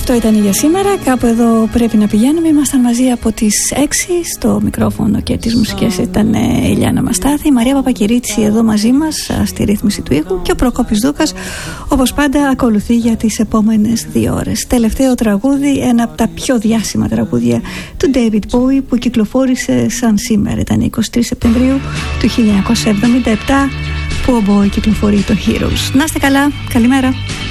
Αυτό ήταν για σήμερα. Κάπου εδώ πρέπει να πηγαίνουμε. Ήμασταν μαζί από τις 6. Στο μικρόφωνο και τις μουσικές ήταν η Ηλιάνα Μαστάθη, η Μαρία Παπακυρίτση εδώ μαζί μας στη ρύθμιση του ήχου και ο Προκόπης Δούκας όπως πάντα ακολουθεί για τις επόμενες 2 ώρες. Τελευταίο τραγούδι, ένα από τα πιο διάσημα τραγούδια του David Bowie που κυκλοφόρησε σαν σήμερα. Ήταν 23 Σεπτεμβρίου του 1977 που ο Bowie κυκλοφορεί το Heroes. Να είστε καλά, καλημέρα.